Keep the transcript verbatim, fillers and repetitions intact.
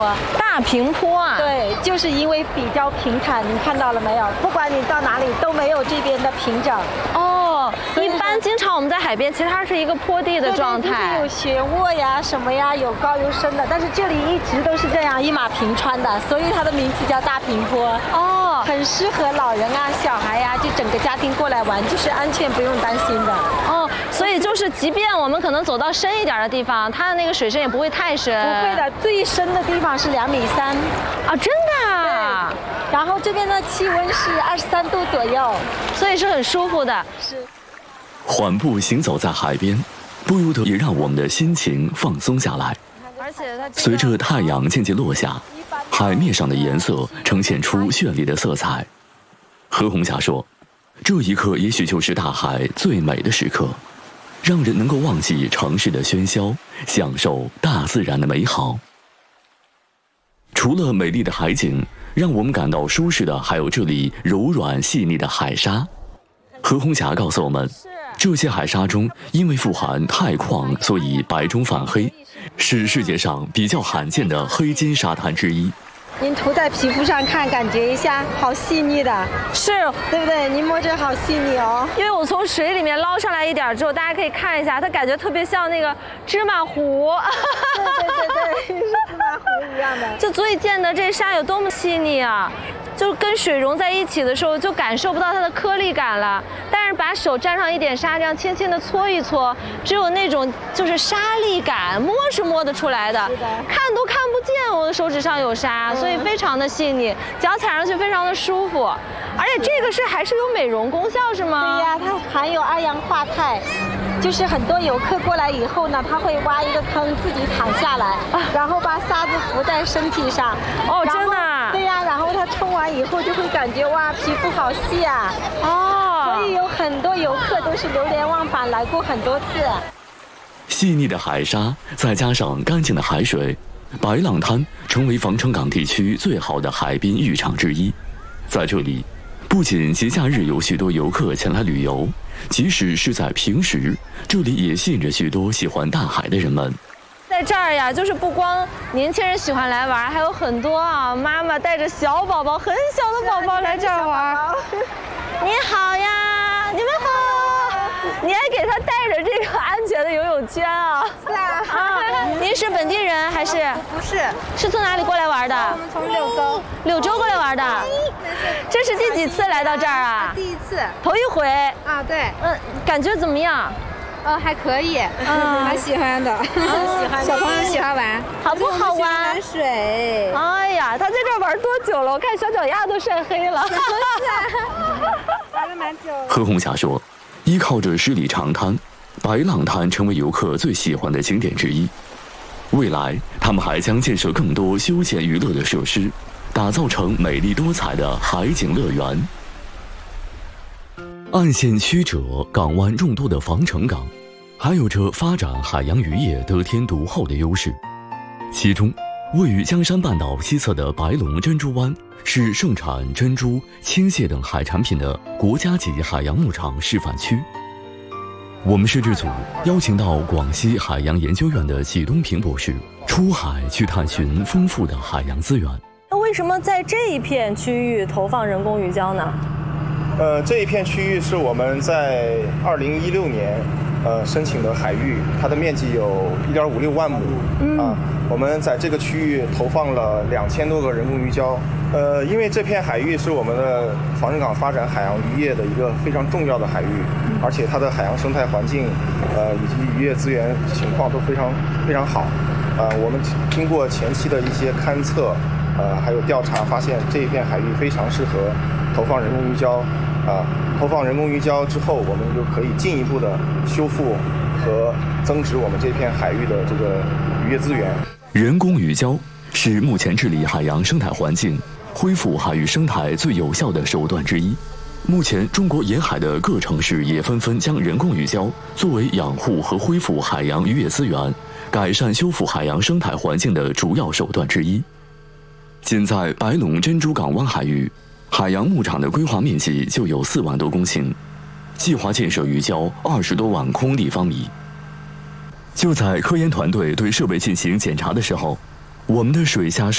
大平坡啊？ 对，就是因为比较平坦，你看到了没有？不管你到哪里都没有这边的平整。 哦，一般经常我们在海边，其实它是一个坡地的状态， 有斜坡呀什么呀，有高有深的，但是这里一直都是这样一马平川的，所以它的名字叫大平坡。哦，很适合老人啊、小孩呀、啊，就整个家庭过来玩，就是安全不用担心的。 哦，所以就是即便我们可能走到深一点的地方，它的那个水深也不会太深。 不会的，最深的地方是两米三。 啊，真的啊？ 对。然后这边的气温是二十三度左右， 所以是很舒服的。 是。 缓步行走在海边，不由得也让我们的心情放松下来。 而且它随着太阳渐渐落下，海面上的颜色呈现出绚丽的色彩。何红霞说，这一刻也许就是大海最美的时刻，让人能够忘记城市的喧嚣，享受大自然的美好。除了美丽的海景，让我们感到舒适的还有这里柔软细腻的海沙。何红霞告诉我们，这些海沙中因为富含钛矿，所以白中泛黑，是世界上比较罕见的黑金沙滩之一。 您涂在皮肤上看，感觉一下，好细腻的， 是， 对不对？您摸着好细腻哦。 因为我从水里面捞上来一点之后，大家可以看一下，它感觉特别像那个芝麻糊。 对对对对，是芝麻糊一样的。 就足以见得这沙有多么细腻啊！就跟水融在一起的时候，就感受不到它的颗粒感了。但是把手沾上一点沙，这样轻轻地搓一搓，只有那种就是沙粒感，摸是摸得出来的，看都看不见我的手指上有沙，所以非常的细腻，脚踩上去非常的舒服。而且这个是还是有美容功效是吗？ 对呀，它含有二氧化钛。就是很多游客过来以后呢，他会挖一个坑自己躺下来，然后把沙子浮在身体上。 哦，真的啊？ 对呀，然后他冲完以后就会感觉哇，皮肤好细啊。哦。所以有很多游客都是流连忘返来过很多次。 细腻的海沙，再加上干净的海水，白浪滩成为防城港地区最好的海滨浴场之一。在这里，不仅节假日有许多游客前来旅游，即使是在平时，这里也吸引着许多喜欢大海的人们。 在这儿呀，就是不光年轻人喜欢来玩，还有很多啊妈妈带着小宝宝、很小的宝宝来这儿玩。你好呀，你们好。你还给他带着这个安全的游泳圈啊？ 是啊。 啊，您是本地人还是？ 不是， 是从哪里过来玩的？ 我们从柳州。 柳州过来玩的。这是第几次来到这儿啊？ 第一次。 头一回。 啊，对。 嗯，感觉怎么样？ 呃，还可以，嗯，蛮喜欢的，喜欢，小朋友喜欢玩， 好不好玩？ 玩水。 哎呀，他在这儿玩多久了？我看小脚丫都晒黑了。 玩了蛮久。 何红霞说，依靠着十里长滩，白浪滩成为游客最喜欢的景点之一。未来，他们还将建设更多休闲娱乐的设施，打造成美丽多彩的海景乐园。岸线曲折，港湾众多的防城港，还有着发展海洋渔业得天独厚的优势。其中，位于江山半岛西侧的白龙珍珠湾是盛产珍珠、青蟹等海产品的国家级海洋牧场示范区。我们摄制组邀请到广西海洋研究院的纪东平博士出海去探寻丰富的海洋资源。 那为什么在这一片区域投放人工鱼礁呢？ 呃，这一片区域是我们在二零一六年呃申请的海域，它的面积有一点五六万亩，嗯、啊，我们在这个区域投放了两千多个人工鱼礁。呃，因为这片海域是我们的防城港发展海洋渔业的一个非常重要的海域，而且它的海洋生态环境，呃，以及渔业资源情况都非常非常好。呃，我们经过前期的一些勘测，呃，还有调查，发现这一片海域非常适合投放人工鱼礁。啊，投放人工鱼礁之后，我们就可以进一步的修复和增值我们这片海域的这个渔业资源。 人工鱼礁是目前治理海洋生态环境、恢复海域生态最有效的手段之一。目前，中国沿海的各城市也纷纷将人工鱼礁作为养护和恢复海洋渔业资源、改善修复海洋生态环境的主要手段之一。仅在白龙珍珠港湾海域，海洋牧场的规划面积就有四万多公顷，计划建设鱼礁二十多万空立方米。就在科研团队对设备进行检查的时候，我们的水下摄